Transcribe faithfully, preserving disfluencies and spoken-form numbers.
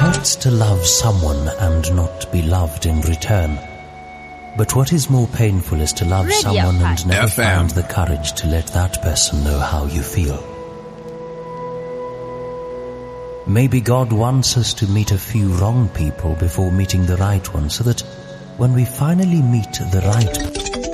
hurts to love someone and not be loved in return. But what is more painful is to love Radio someone and never F M. find the courage to let that person know how you feel. Maybe God wants us to meet a few wrong people before meeting the right one, so that when we finally meet the right person,